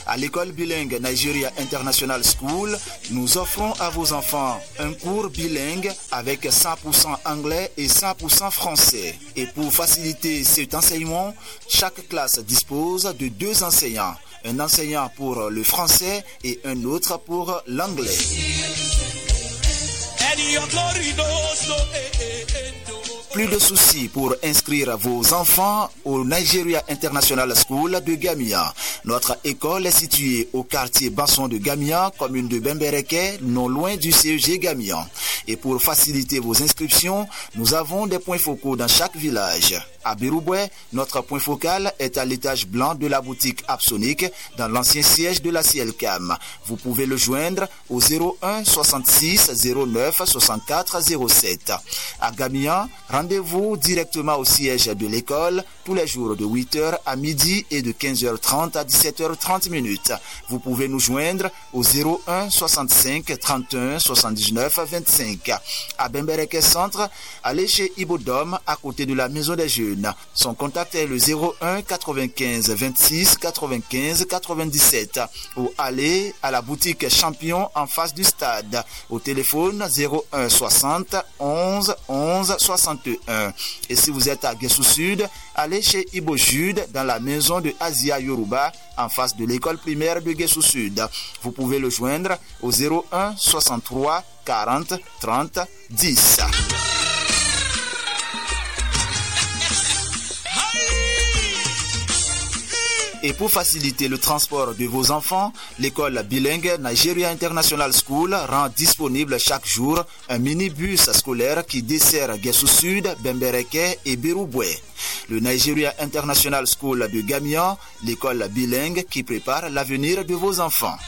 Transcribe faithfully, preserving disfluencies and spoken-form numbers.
À l'école bilingue Nigeria International School, nous offrons à vos enfants un cours bilingue avec cent pour cent anglais et cent pour cent français. Et pour faciliter cet enseignement, chaque classe dispose de deux enseignants. Un enseignant pour le français et un autre pour l'anglais. Plus de soucis pour inscrire vos enfants au Nigeria International School de Gamia. Notre école est située au quartier Basson de Gamia, commune de Bembereke, non loin du C E G Gamia. Et pour faciliter vos inscriptions, nous avons des points focaux dans chaque village. À Berouboué, notre point focal est à l'étage blanc de la boutique Absonic, dans l'ancien siège de la C L C A M. Vous pouvez le joindre au zéro un soixante-six zéro neuf soixante-quatre zéro sept. À Gamia, rendez-vous directement au siège de l'école tous les jours de huit heures à midi et de quinze heures trente à dix-sept heures trente minutes. Vous pouvez nous joindre au zéro un soixante-cinq trente et un soixante-dix-neuf vingt-cinq. À Bembereke Centre, allez chez Ibodom à côté de la maison des jeunes. Son contact est le zéro un quatre-vingt-quinze vingt-six quatre-vingt-quinze quatre-vingt-dix-sept ou allez à la boutique Champion en face du stade au téléphone zéro un soixante onze onze soixante et un. Et si vous êtes à Guessou Sud, allez chez Ibo Jude dans la maison de Asia Yoruba en face de l'école primaire de Guessou Sud. Vous pouvez le joindre au zéro un soixante-trois quarante trente dix. Et pour faciliter le transport de vos enfants, l'école bilingue Nigeria International School rend disponible chaque jour un minibus scolaire qui dessert Guessou Sud, Bembereke et Berouboué. Le Nigeria International School de Gamia, l'école bilingue qui prépare l'avenir de vos enfants.